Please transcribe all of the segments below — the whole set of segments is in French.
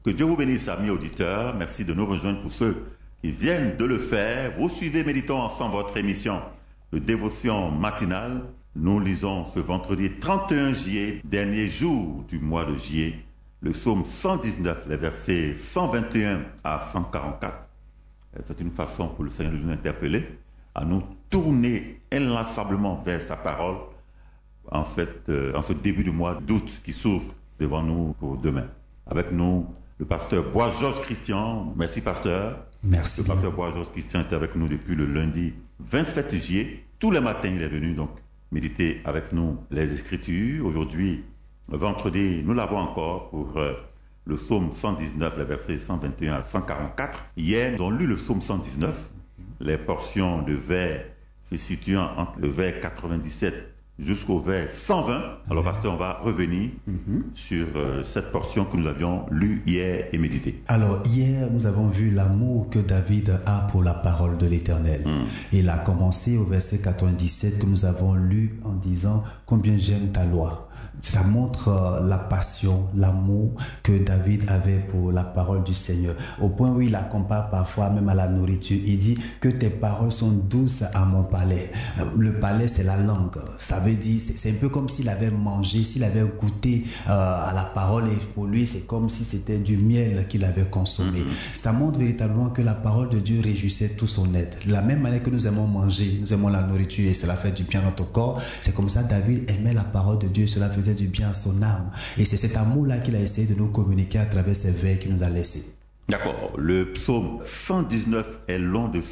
Que Dieu vous bénisse, amis auditeurs. Merci de nous rejoindre pour ceux qui viennent de le faire. Vous suivez Méditons ensemble votre émission de dévotion matinale. Nous lisons ce vendredi 31 juillet, dernier jour du mois de juillet, le psaume 119, les versets 121 à 144. C'est une façon pour le Seigneur de nous interpeller, à nous tourner inlassablement vers sa parole en ce début du mois d'août qui s'ouvre devant nous pour demain. Avec nous, le pasteur Bois-Georges Christian. Merci, pasteur. Merci. Le pasteur Bois-Georges Christian est avec nous depuis le lundi 27 juillet. Tous les matins, il est venu donc méditer avec nous les Écritures. Aujourd'hui, vendredi, nous l'avons encore pour le psaume 119, les versets 121 à 144. Hier, nous avons lu le psaume 119, les portions de vers se situant entre le vers 97 jusqu'au vers 120. Alors, pasteur, on va revenir sur cette portion que nous avions lue hier et méditée. Alors, hier, nous avons vu l'amour que David a pour la parole de l'Éternel. Il a commencé au verset 97 que nous avons lu en disant « Combien j'aime ta loi ». Ça montre la passion, l'amour que David avait pour la parole du Seigneur. Au point où il la compare parfois même à la nourriture. Il dit que tes paroles sont douces à mon palais. Le palais, c'est la langue. Ça veut dire, c'est un peu comme s'il avait mangé, s'il avait goûté à la parole. Et pour lui, c'est comme si c'était du miel qu'il avait consommé. Ça montre véritablement que la parole de Dieu réjouissait tout son être. De la même manière que nous aimons manger, nous aimons la nourriture et cela fait du bien à notre corps. C'est comme ça David aimait la parole de Dieu. Cela faisait du bien à son âme. Et c'est cet amour-là qu'il a essayé de nous communiquer à travers ces vers qu'il nous a laissés. D'accord. Le psaume 119 est long de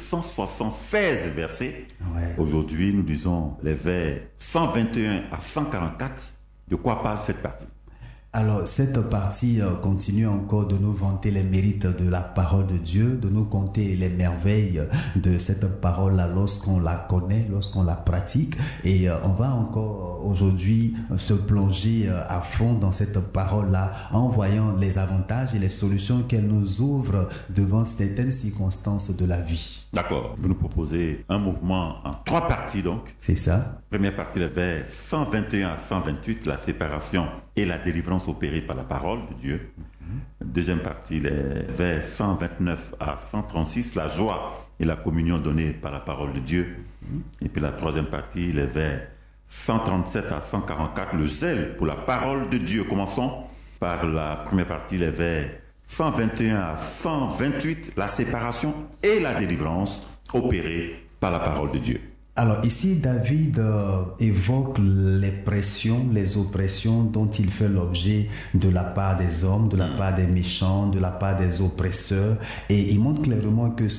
176 versets. Ouais. Aujourd'hui, nous lisons les vers 121 à 144. De quoi parle cette partie? Alors, cette partie continue encore de nous vanter les mérites de la parole de Dieu, de nous conter les merveilles de cette parole-là lorsqu'on la connaît, lorsqu'on la pratique. Et on va encore aujourd'hui se plonger à fond dans cette parole-là en voyant les avantages et les solutions qu'elle nous ouvre devant certaines circonstances de la vie. D'accord. Vous nous proposez un mouvement en 3 parties donc. C'est ça. Première partie, les vers 121 à 128, la séparation et la délivrance opérée par la parole de Dieu. Deuxième partie, les vers 129 à 136, la joie et la communion donnée par la parole de Dieu. Et puis la troisième partie, les vers 137 à 144, le zèle pour la parole de Dieu. Commençons par la première partie, les vers 121 à 128, la séparation et la délivrance opérée par la parole de Dieu. Alors ici, David évoque les pressions, les oppressions dont il fait l'objet de la part des hommes, de la part des méchants, de la part des oppresseurs. Et il montre clairement que